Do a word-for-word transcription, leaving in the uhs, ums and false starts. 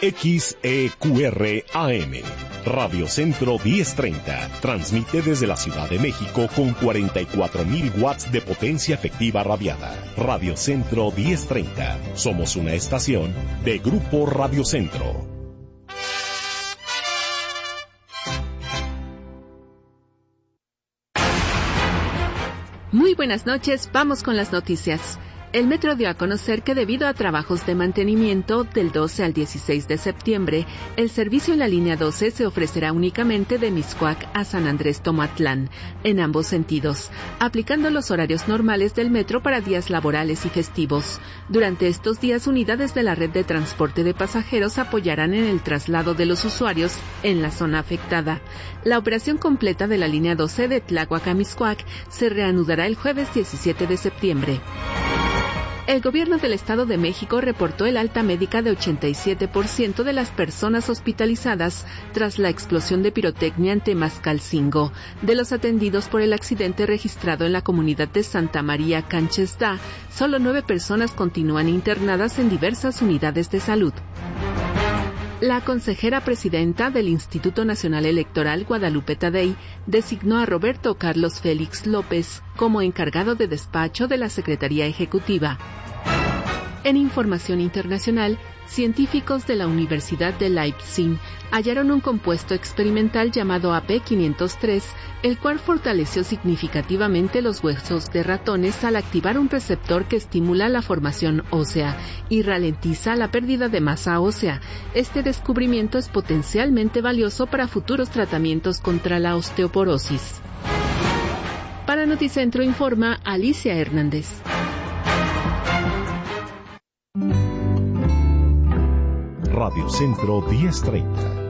X E Q R A M. Radio Centro diez treinta. Transmite desde la Ciudad de México con cuarenta y cuatro mil watts de potencia efectiva radiada. Radio Centro diez treinta. Somos una estación de Grupo Radio Centro. Muy buenas noches, vamos con las noticias. El Metro dio a conocer que debido a trabajos de mantenimiento del doce al dieciséis de septiembre, el servicio en la línea doce se ofrecerá únicamente de Mixcoac a San Andrés Tomatlán, en ambos sentidos, aplicando los horarios normales del metro para días laborales y festivos. Durante estos días, unidades de la red de transporte de pasajeros apoyarán en el traslado de los usuarios en la zona afectada. La operación completa de la línea doce de Tláhuac a Mixcoac se reanudará el jueves diecisiete de septiembre. El gobierno del Estado de México reportó el alta médica de ochenta y siete por ciento de las personas hospitalizadas tras la explosión de pirotecnia en Temascalcingo. De los atendidos por el accidente registrado en la comunidad de Santa María Canchesda, solo nueve personas continúan internadas en diversas unidades de salud. La consejera presidenta del Instituto Nacional Electoral, Guadalupe Tadei, designó a Roberto Carlos Félix López como encargado de despacho de la Secretaría Ejecutiva. En información internacional, científicos de la Universidad de Leipzig hallaron un compuesto experimental llamado A P quinientos tres, el cual fortaleció significativamente los huesos de ratones al activar un receptor que estimula la formación ósea y ralentiza la pérdida de masa ósea. Este descubrimiento es potencialmente valioso para futuros tratamientos contra la osteoporosis. Para Noticentro informa Alicia Hernández. Radio Centro diez treinta.